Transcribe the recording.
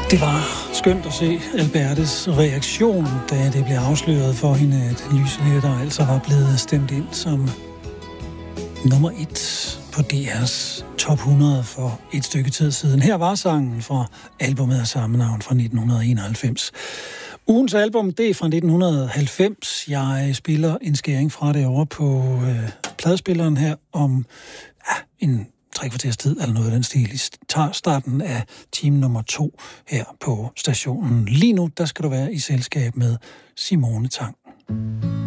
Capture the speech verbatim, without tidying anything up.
Det var skønt at se Albertes reaktion, da det blev afsløret for hende, at Lysenetter altså var blevet stemt ind som nummer et på D R's top hundrede for et stykke tid siden. Her var sangen fra albumet af samme navn fra nitten enoghalvfems. Ugens album, det er fra nitten halvfems. Jeg spiller en skæring fra det over på øh, pladespilleren her om ja, en tre kvarters tid, eller noget af den stil. I starten af time nummer to her på stationen. Lige nu, der skal du være i selskab med Simone Tang.